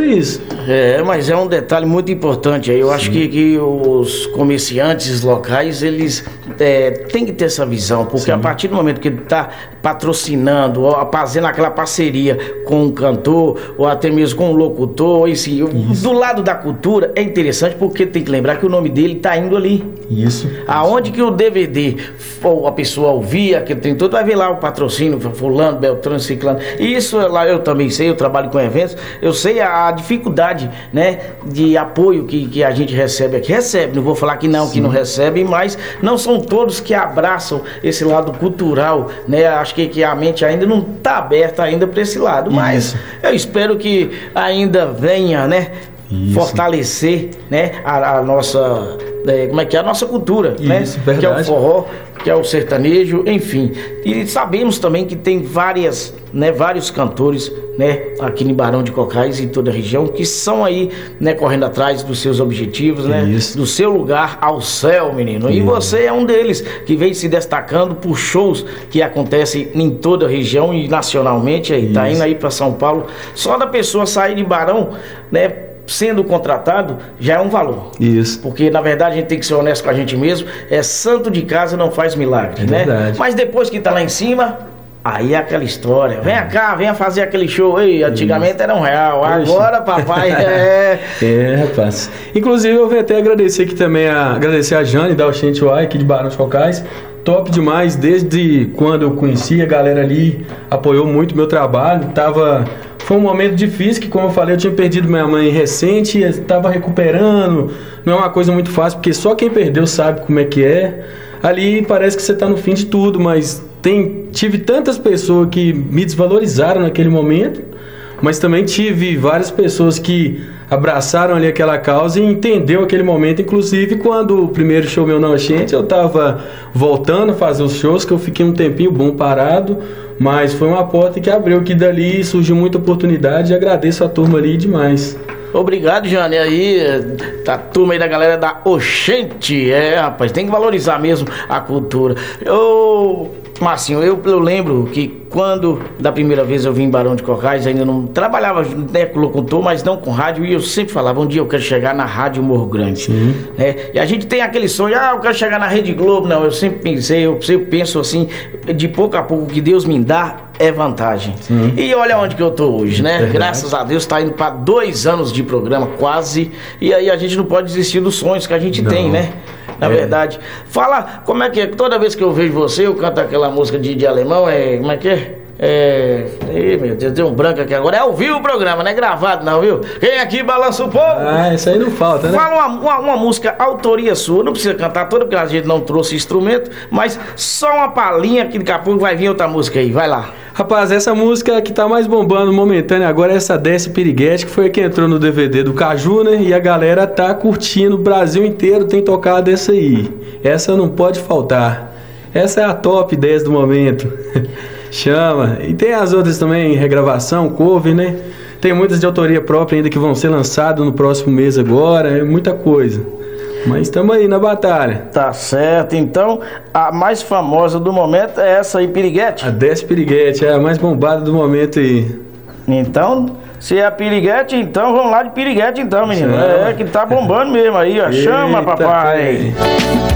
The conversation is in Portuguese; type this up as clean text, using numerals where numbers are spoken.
isso. Mas é um detalhe muito importante aí. Eu acho que os comerciantes locais, eles têm que ter essa visão, porque a partir do momento que ele está patrocinando, ou fazendo aquela parceria com um cantor, ou até mesmo com um locutor, assim, do lado da cultura, é interessante porque tem que lembrar que o nome dele está indo ali. Isso. Aonde que o DVD, ou a pessoa ouvir, aquele tem todo, vai ver lá o patrocínio, fulano, beltrano, ciclano. E isso lá eu também sei, eu trabalho com eventos, eu sei a dificuldade, né, de apoio que a gente recebe aqui. Recebe, não vou falar que não, que não recebe, mas não são todos que abraçam esse lado cultural, né? Acho que a mente ainda não está aberta ainda para esse lado, mas eu espero que ainda venha, né, fortalecer, né, a nossa, como é que é? A nossa cultura, né? Verdade. Que é o forró, que é o sertanejo, enfim. E sabemos também que tem vários cantores, né, aqui em Barão de Cocais e toda a região, que são aí, né, correndo atrás dos seus objetivos, né, do seu lugar ao céu, menino. E você é um deles, que vem se destacando por shows que acontecem em toda a região e nacionalmente, aí tá indo aí para São Paulo. Só da pessoa sair de Barão, né, sendo contratado, já é um valor. Isso. Porque, na verdade, a gente tem que ser honesto com a gente mesmo. Santo de casa não faz milagre, né? Verdade. Mas depois que tá lá em cima, aí é aquela história. Venha cá, venha fazer aquele show. Ei, antigamente era R$1. Agora, papai, rapaz. Inclusive, eu venho até agradecer aqui também, agradecer a Jane da Oxente Uai, aqui de Barão de Cocais. Top demais, desde quando eu conheci, a galera ali apoiou muito o meu trabalho. Foi um momento difícil, que como eu falei, eu tinha perdido minha mãe recente, estava recuperando. Não é uma coisa muito fácil, porque só quem perdeu sabe como é que é. Ali parece que você está no fim de tudo, mas tive tantas pessoas que me desvalorizaram naquele momento, mas também tive várias pessoas que abraçaram ali aquela causa e entendeu aquele momento. Inclusive, quando o primeiro show meu na Oxente, eu estava voltando a fazer os shows, que eu fiquei um tempinho bom parado, mas foi uma porta que abriu, que dali surgiu muita oportunidade, e agradeço a turma ali demais. Obrigado, Jane. Aí, a turma aí da galera da Oxente. Rapaz, tem que valorizar mesmo a cultura. Marcinho, eu lembro que quando da primeira vez eu vim em Barão de Cocais, ainda não trabalhava, né, com locutor, mas não com rádio, e eu sempre falava, um dia eu quero chegar na Rádio Morro Grande. E a gente tem aquele sonho, eu quero chegar na Rede Globo. Não, eu sempre pensei, eu penso assim, de pouco a pouco, o que Deus me dá é vantagem. E olha onde que eu tô hoje, né? Graças a Deus, tá indo para 2 anos de programa, quase, e aí a gente não pode desistir dos sonhos que a gente tem, né? Na verdade. Fala, como é que é? Toda vez que eu vejo você, eu canto aquela música de alemão, como é que é? Meu Deus, deu um branco aqui agora. É ao vivo o programa, não é gravado não, viu? Quem aqui balança o povo? Isso aí não falta, né? Fala uma música, autoria sua. Não precisa cantar toda, porque a gente não trouxe instrumento, mas só uma palhinha, que daqui a pouco vai vir outra música aí. Vai lá. Rapaz, essa música que tá mais bombando momentânea agora é essa Desce Piriguete, que foi a que entrou no DVD do Caju, né? E a galera tá curtindo, o Brasil inteiro tem tocado essa aí. Essa não pode faltar. Essa é a top 10 do momento. Chama. E tem as outras também, regravação, cover, né? Tem muitas de autoria própria ainda que vão ser lançadas no próximo mês agora. É muita coisa. Mas estamos aí na batalha. Tá certo. Então, a mais famosa do momento é essa aí, Piriguete? A Desce Piriguete, é a mais bombada do momento aí. Então, se é a Piriguete, então vamos lá de Piriguete então, menino. Que tá bombando mesmo aí, ó. Chama, papai.